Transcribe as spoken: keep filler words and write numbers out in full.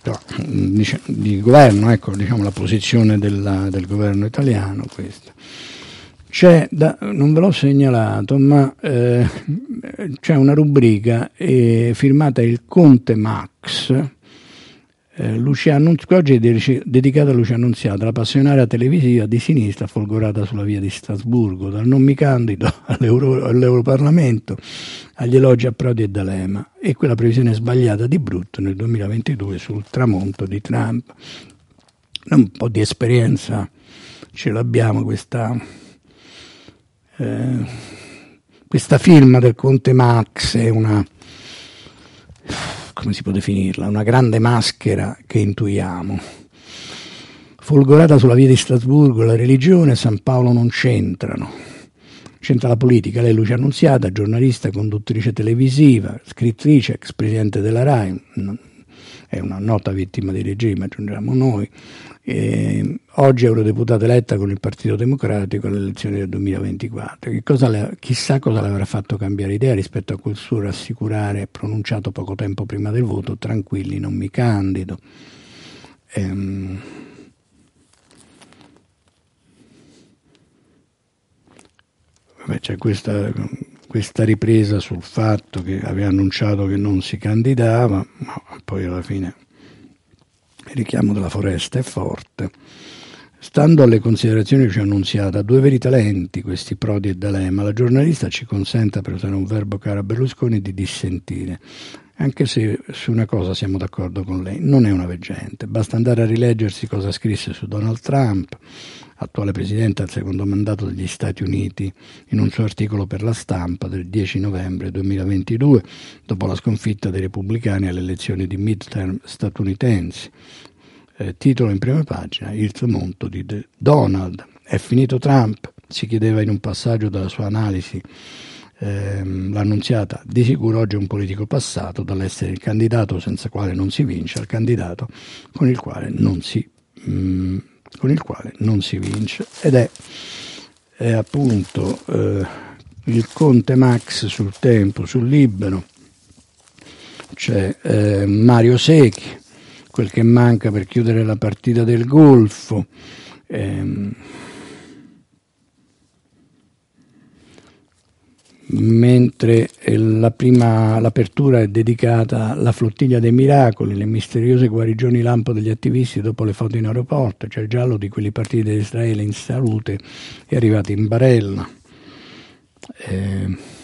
no, dice, di governo, ecco, diciamo la posizione della, del governo italiano, questa. C'è, da, non ve l'ho segnalato, ma eh, c'è una rubrica eh, firmata il Conte Max, eh, Lucia Annunzi, che oggi è de- dedicata a Lucia Annunziata, la passionaria televisiva di sinistra folgorata sulla via di Strasburgo, dal non mi candido all'Euro, all'Europarlamento, agli elogi a Prodi e D'Alema, e quella previsione sbagliata di brutto nel duemilaventidue sul tramonto di Trump. Un po' di esperienza ce l'abbiamo, questa... Eh, questa firma del Conte Max è una, come si può definirla, una grande maschera che intuiamo. Folgorata sulla via di Strasburgo, la religione e San Paolo non c'entrano. C'entra la politica. Lei, Lucia Annunziata, giornalista, conduttrice televisiva, scrittrice, ex presidente della RAI, è una nota vittima di regime, aggiungiamo noi. E oggi eurodeputata eletta con il Partito Democratico alle elezioni del duemilaventiquattro. Che cosa le, chissà cosa le avrà fatto cambiare idea rispetto a quel suo rassicurare pronunciato poco tempo prima del voto: tranquilli, non mi candido. Ehm, vabbè, c'è questa, questa ripresa sul fatto che aveva annunciato che non si candidava, ma poi alla fine il richiamo della foresta è forte. Stando alle considerazioni che ci ha annunziata, due veri talenti questi Prodi e D'Alema, la giornalista ci consenta, per usare un verbo caro a Berlusconi, di dissentire, anche se su una cosa siamo d'accordo con lei: non è una veggente. Basta andare a rileggersi cosa scrisse su Donald Trump, attuale presidente al secondo mandato degli Stati Uniti, in un suo articolo per La Stampa del dieci novembre duemilaventidue, dopo la sconfitta dei repubblicani alle elezioni di midterm statunitensi. Eh, titolo in prima pagina: il tramonto di Donald. È finito Trump? Si chiedeva in un passaggio della sua analisi ehm, l'Annunziata. Di sicuro oggi è un politico passato dall'essere il candidato senza quale non si vince al candidato con il quale non si mh, con il quale non si vince, ed è, è appunto eh, il Conte Max sul Tempo, sul Libero. C'è eh, Mario Secchi, quel che manca per chiudere la partita del Golfo. Ehm, mentre la prima, l'apertura è dedicata alla flottiglia dei miracoli, le misteriose guarigioni lampo degli attivisti dopo le foto in aeroporto. C'è il giallo di quelli partiti da Israele in salute e arrivati in barella. Eh,